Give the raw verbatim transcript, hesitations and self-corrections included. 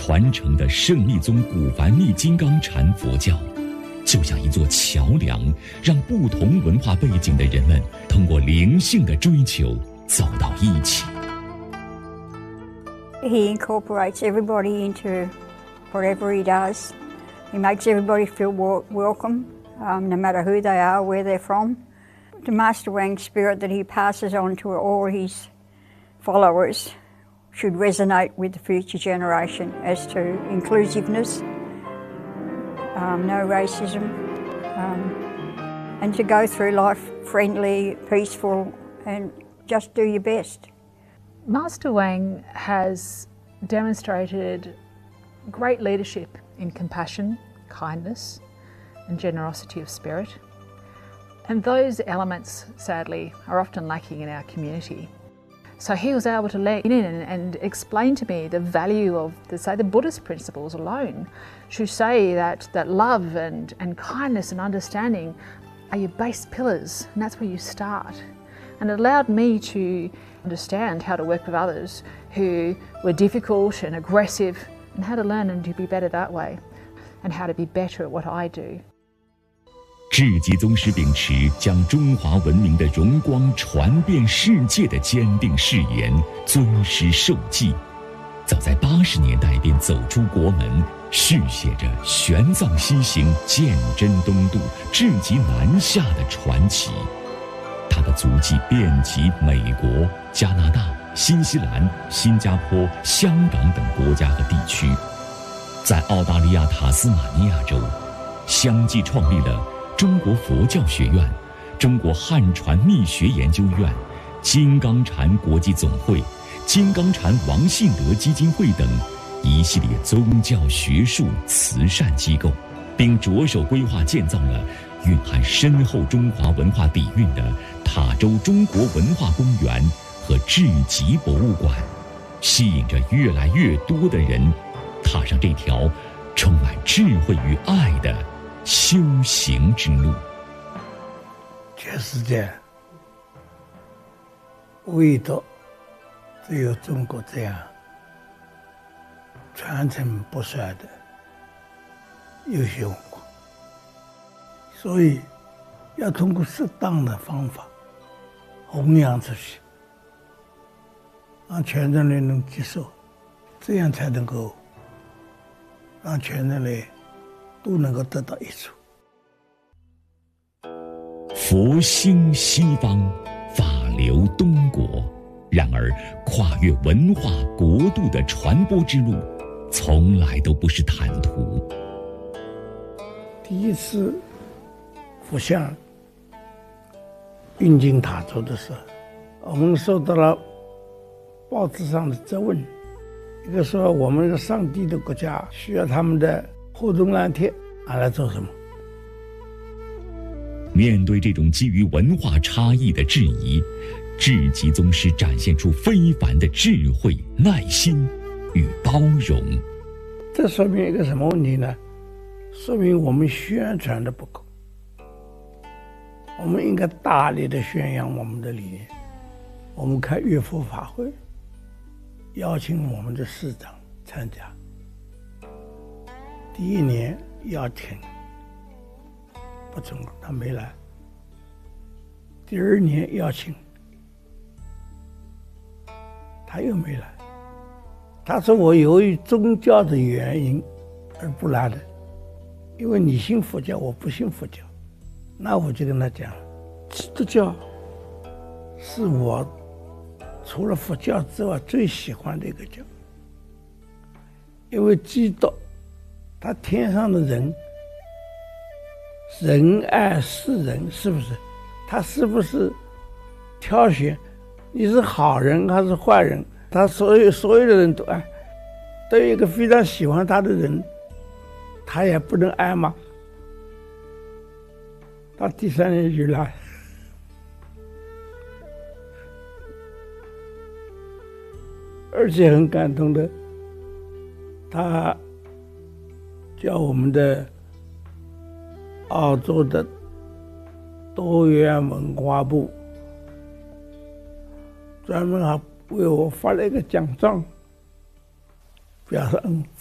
传承的胜利宗古梵密金刚禅佛教，就像一座桥梁，让不同文化背景的人们通过灵性的追求走到一起。 He incorporates everybody into whatever he does. He makes everybody feel welcome, um, no matter who they are, where they're from. The Master Wang spirit that he passes on to all his followers should resonate with the future generation as to inclusiveness, um, no racism, um, and to go through life friendly, peaceful, and just do your best. Master Wang has demonstrated great leadership in compassion, kindness, and generosity of spirit. And those elements, sadly, are often lacking in our community. So he was able to lean in and, and explain to me the value of, the, say, the Buddhist principles alone, to say that, that love and, and kindness and understanding are your base pillars, and that's where you start. And it allowed me to understand how to work with others who were difficult and aggressive, and how to learn and to be better that way, and how to be better at what I do. 智吉宗师秉持将中华文明的荣光传遍世界的坚定誓言，尊师受记。早在八十年代便走出国门，续写着玄奘西行、鉴真东渡、智吉南下的传奇。他的足迹遍及美国、加拿大、新西兰、新加坡、香港等国家和地区。在澳大利亚塔斯马尼亚州，相继创立了中国佛教学院、中国汉传密学研究院、金刚禅国际总会、金刚禅王信德基金会等一系列宗教学术慈善机构，并着手规划建造了蕴含深厚中华文化底蕴的塔州中国文化公园和智吉博物馆，吸引着越来越多的人踏上这条充满智慧与爱的修行之路。 全世界唯独只有中国这样传承不衰的优秀文化，所以要通过适当的方法弘扬出去，让全人类能接受，这样才能够让全人类都能够得到益处。 佛兴西方，法流东国。然而，跨越文化国度的传播之路，从来都不是坦途。 第一次佛像运进塔州的时候，我们受到了报纸上的质问，一个说我们是上帝的国家，需要他们的护宗蓝贴拿来做什么？ 面对这种基于文化差异的质疑，智吉宗师展现出非凡的智慧、耐心与包容。 这说明一个什么问题呢？说明我们宣传的不够。我们应该大力的宣扬我们的理念。我们开乐佛法会，邀请我们的师长参加。第一年邀请不成功，他没来。第二年邀请，他又没来。他说我由于宗教的原因而不来的，因为你信佛教，我不信佛教。那我就跟他讲，基督教是我除了佛教之外最喜欢的一个教，因为基督他天上的人仁爱世人，是不是？他是不是挑选你是好人还是坏人？他所有所有的人都爱，对一个非常喜欢他的人，他也不能爱吗？他第三年就来，而且很感动的，他叫我们的澳洲的多元文化部专门还为我发了一个奖状，表示恩。